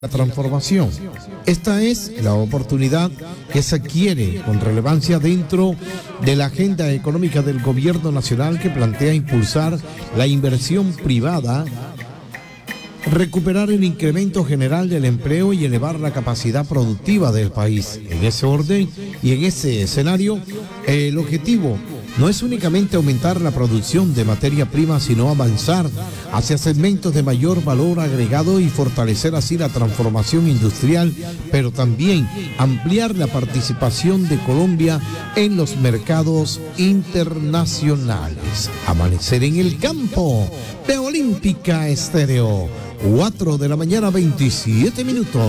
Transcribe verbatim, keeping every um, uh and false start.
La transformación. Esta es la oportunidad que se adquiere con relevancia dentro de la agenda económica del gobierno nacional que plantea impulsar la inversión privada, recuperar el incremento general del empleo y elevar la capacidad productiva del país. En ese orden y en ese escenario, el objetivo no es únicamente aumentar la producción de materia prima, sino avanzar hacia segmentos de mayor valor agregado y fortalecer así la transformación industrial, pero también ampliar la participación de Colombia en los mercados internacionales. Amanecer en el campo de Olímpica Estéreo. cuatro de la mañana, veintisiete minutos.